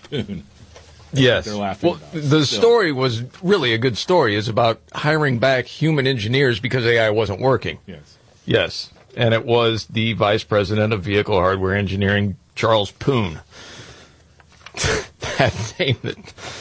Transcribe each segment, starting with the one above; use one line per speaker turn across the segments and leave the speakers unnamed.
Poon.
Yes.
They're laughing
Well,
about.
the story was really a good story. It's about hiring back human engineers because AI wasn't working.
Yes.
Yes. And it was the vice president of vehicle hardware engineering, Charles Poon. That name that...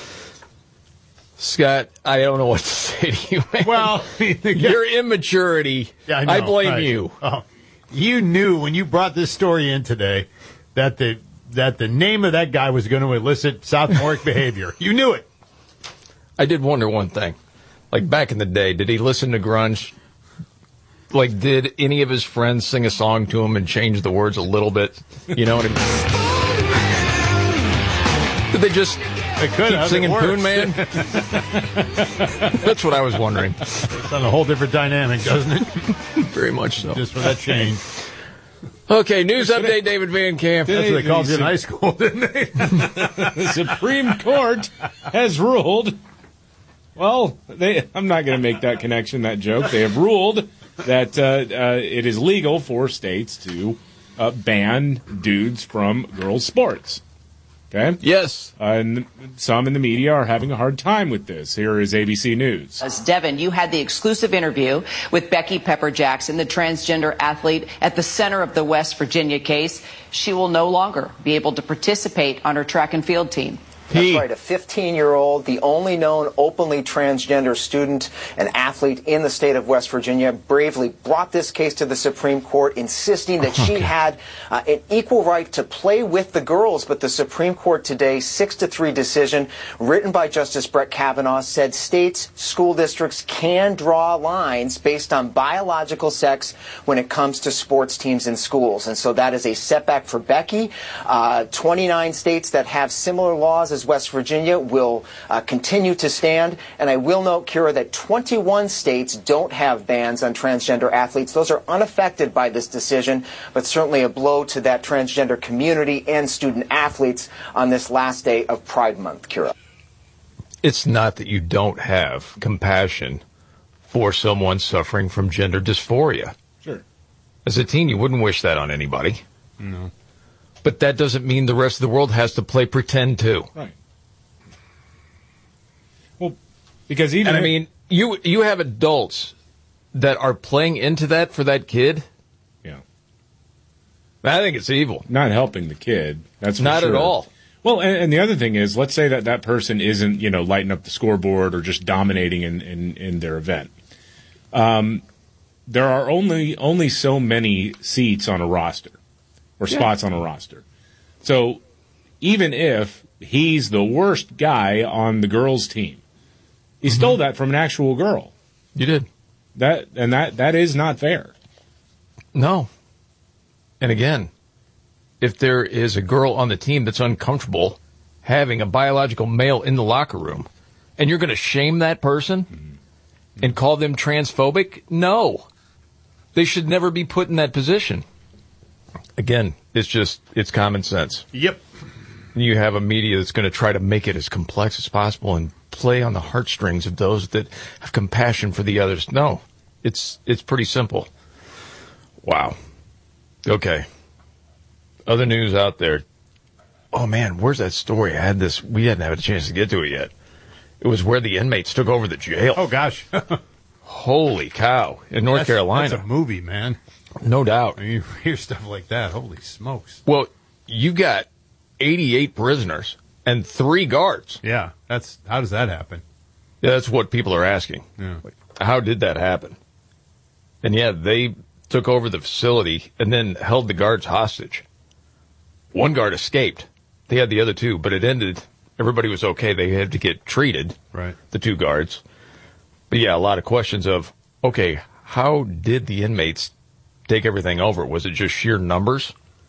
Scott, I don't know what to say to you, man.
Well,
your immaturity,
yeah, I know,
I blame
right.
you.
Oh, you knew when you brought this story in today that the name of that guy was going to elicit sophomoric behavior. You knew it.
I did wonder one thing. Like, back in the day, did he listen to grunge? Like, did any of his friends sing a song to him and change the words a little bit? You know what I mean? Did they just keep singing Poon Man? That's what I was wondering.
It's on a whole different dynamic, doesn't it?
Very much so.
Just for that change.
Okay, news update, David Van Camp.
That's what they called you in high school, didn't they?
The Supreme Court has ruled. Well, I'm not going to make that connection, that joke. They have ruled that it is legal for states to ban dudes from girls' sports. Okay?
Yes.
And some in the media are having a hard time with this. Here is ABC News.
As Devin, you had the exclusive interview with Becky Pepper Jackson, the transgender athlete at the center of the West Virginia case. She will no longer be able to participate on her track and field team.
That's right, a 15-year-old, the only known openly transgender student and athlete in the state of West Virginia, bravely brought this case to the Supreme Court, insisting that she had an equal right to play with the girls. But the Supreme Court today, 6-3 decision, written by Justice Brett Kavanaugh, said states, school districts can draw lines based on biological sex when it comes to sports teams in schools. And so that is a setback for Becky. 29 states that have similar laws as West Virginia will continue to stand. And I will note, Kira, that 21 states don't have bans on transgender athletes. Those are unaffected by this decision, but certainly a blow to that transgender community and student athletes on this last day of Pride Month, Kira.
It's not that you don't have compassion for someone suffering from gender dysphoria.
Sure.
As a teen, you wouldn't wish that on anybody.
No.
But that doesn't mean the rest of the world has to play pretend too.
Right. Well, because even...
And I mean, you have adults that are playing into that for that kid.
Yeah.
I think it's evil.
Not helping the kid. That's for
Not
sure.
at all.
Well, and the other thing is, let's say that person isn't, lighting up the scoreboard or just dominating in their event. There are only so many seats on a roster or spots on a roster. So even if he's the worst guy on the girls' team, he stole that from an actual girl.
You did.
That is not fair.
No. And again, if there is a girl on the team that's uncomfortable having a biological male in the locker room, and you're going to shame that person and call them transphobic, no. They should never be put in that position. Again, it's common sense.
Yep.
You have a media that's going to try to make it as complex as possible and play on the heartstrings of those that have compassion for the others. No, it's pretty simple. Wow. Okay. Other news out there. Oh, man, where's that story? We hadn't had a chance to get to it yet. It was where the inmates took over the jail.
Oh, gosh.
Holy cow. In North Carolina.
That's a movie, man.
No doubt.
I mean, you hear stuff like that. Holy smokes.
Well, you got 88 prisoners and 3 guards.
Yeah. How does that happen?
Yeah, that's what people are asking.
Yeah.
How did that happen? And yeah, they took over the facility and then held the guards hostage. One guard escaped. They had the other 2, but it ended. Everybody was okay. They had to get treated.
Right.
The 2 guards. But yeah, a lot of questions of, okay, how did the inmates take everything over? Was it just sheer numbers?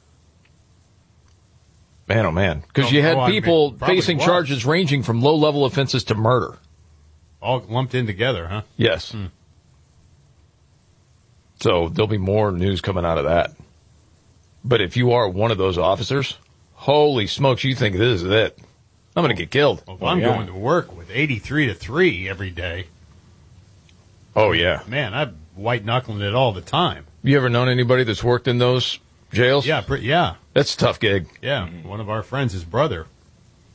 Man, oh man. Because you had people facing charges ranging from low-level offenses to murder.
All lumped in together, huh?
Yes. So there'll be more news coming out of that. But if you are one of those officers, holy smokes, you think this is it. I'm going to get killed.
Well, I'm going to work with 83-3 every day.
Oh, yeah.
Man, I'm white-knuckling it all the time.
You ever known anybody that's worked in those jails?
Yeah, yeah.
That's a tough gig.
Yeah, one of our friends, his brother,